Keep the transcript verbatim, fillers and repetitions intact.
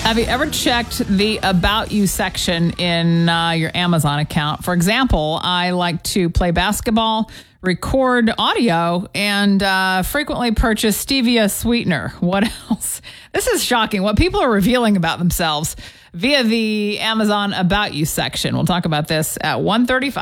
Have you ever checked the About You section in uh, your Amazon account? For example, I like to play basketball, record audio, and uh, frequently purchase stevia sweetener. What else? This is shocking what people are revealing about themselves via the Amazon About You section. We'll talk about this at one thirty-five.